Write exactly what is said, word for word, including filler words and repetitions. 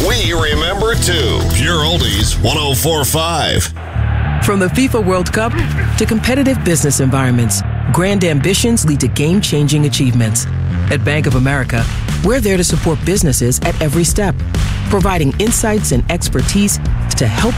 we remember too. Pure Oldies one oh four point five. From the FIFA World Cup to competitive business environments, grand ambitions lead to game-changing achievements. At Bank of America, we're there to support businesses at every step, providing insights and expertise to help